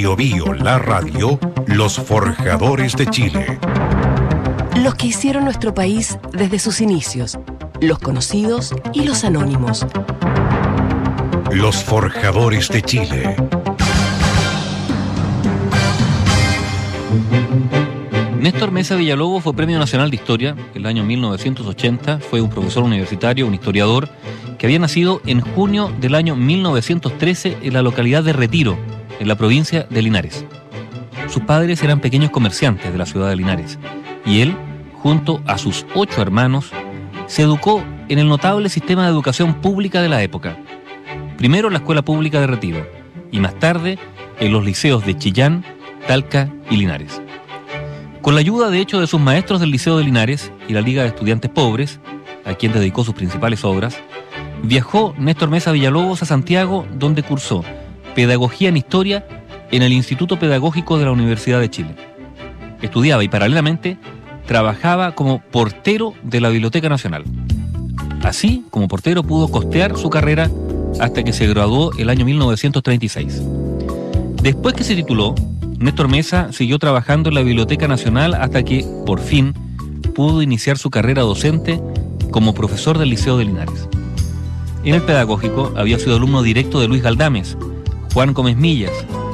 Bio Bio, la radio, los forjadores de Chile. Los que hicieron nuestro país desde sus inicios, los conocidos y los anónimos. Los forjadores de Chile. Néstor Mesa Villalobos fue Premio Nacional de Historia en el año 1980. Fue un profesor universitario, un historiador, que había nacido en junio del año 1913 en la localidad de Retiro, en la provincia de Linares. Sus padres eran pequeños comerciantes de la ciudad de Linares, y él, junto a sus 8 hermanos, se educó en el notable sistema de educación pública de la época. Primero en la Escuela Pública de Retiro, y más tarde en los liceos de Chillán, Talca y Linares. Con la ayuda, de hecho, de sus maestros del Liceo de Linares y la Liga de Estudiantes Pobres, a quien dedicó sus principales obras, viajó Néstor Mesa Villalobos a Santiago, donde cursó Pedagogía en Historia en el Instituto Pedagógico de la Universidad de Chile. Estudiaba y paralelamente trabajaba como portero de la Biblioteca Nacional. Así, como portero, pudo costear su carrera hasta que se graduó el año 1936. Después que se tituló, Néstor Mesa siguió trabajando en la Biblioteca Nacional hasta que, por fin, pudo iniciar su carrera docente como profesor del Liceo de Linares. En el pedagógico había sido alumno directo de Luis Galdames, Juan Gómez Millas,